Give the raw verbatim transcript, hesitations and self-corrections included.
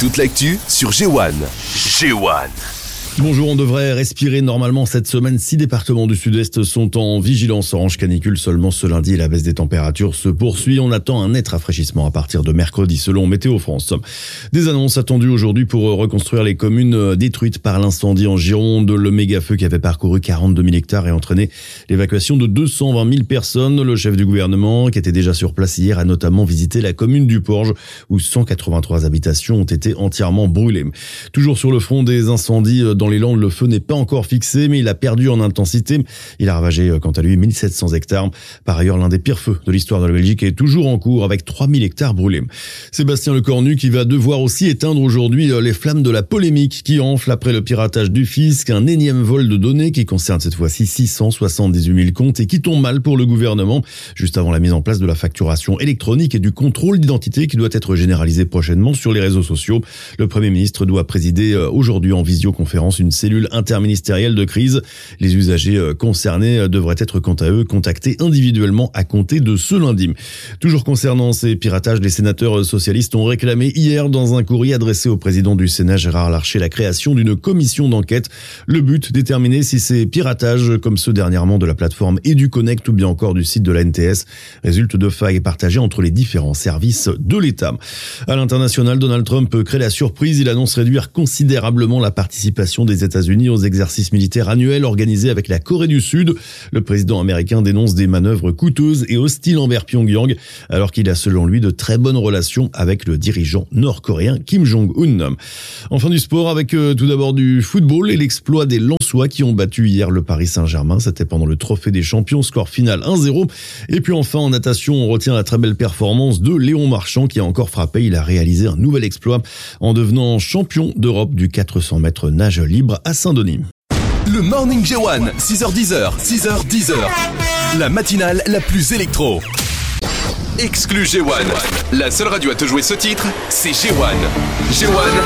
Toute l'actu sur G un. G un. Bonjour, on devrait respirer normalement cette semaine. Six départements du sud-est sont en vigilance orange canicule seulement ce lundi. La baisse des températures se poursuit. On attend un net rafraîchissement à partir de mercredi selon Météo France. Des annonces attendues aujourd'hui pour reconstruire les communes détruites par l'incendie en Gironde. Le méga-feu qui avait parcouru quarante-deux mille hectares et entraîné l'évacuation de deux cent vingt mille personnes. Le chef du gouvernement, qui était déjà sur place hier, a notamment visité la commune du Porge où cent quatre-vingt-trois habitations ont été entièrement brûlées. Toujours sur le front des incendies dans les Landes, le feu n'est pas encore fixé, mais il a perdu en intensité. Il a ravagé, quant à lui, mille sept cents hectares. Par ailleurs, l'un des pires feux de l'histoire de la Belgique est toujours en cours, avec trois mille hectares brûlés. Sébastien Lecornu qui va devoir aussi éteindre aujourd'hui les flammes de la polémique qui enfle après le piratage du fisc, un énième vol de données qui concerne cette fois-ci six cent soixante-dix-huit mille comptes et qui tombe mal pour le gouvernement, juste avant la mise en place de la facturation électronique et du contrôle d'identité qui doit être généralisé prochainement sur les réseaux sociaux. Le Premier ministre doit présider aujourd'hui en visioconférence une cellule interministérielle de crise. Les usagers concernés devraient être quant à eux contactés individuellement à compter de ce lundi. Toujours concernant ces piratages, les sénateurs socialistes ont réclamé hier dans un courrier adressé au président du Sénat Gérard Larcher la création d'une commission d'enquête. Le but, déterminer si ces piratages, comme ceux dernièrement de la plateforme EduConnect ou bien encore du site de la N T S, résultent de failles partagées entre les différents services de l'État. À l'international, Donald Trump crée la surprise. Il annonce réduire considérablement la participation des États-Unis aux exercices militaires annuels organisés avec la Corée du Sud. Le président américain dénonce des manœuvres coûteuses et hostiles envers Pyongyang, alors qu'il a selon lui de très bonnes relations avec le dirigeant nord-coréen Kim Jong-un. Enfin du sport avec euh, tout d'abord du football et l'exploit des Lensois qui ont battu hier le Paris Saint-Germain. C'était pendant le Trophée des Champions, score final un zéro. Et puis enfin en natation, on retient la très belle performance de Léon Marchand qui a encore frappé. Il a réalisé un nouvel exploit en devenant champion d'Europe du quatre cents mètres nage libre à Saint-Denis. Le Morning G un, six heures dix, six heures dix. La matinale la plus électro. Exclu G un. La seule radio à te jouer ce titre, c'est G un. G un.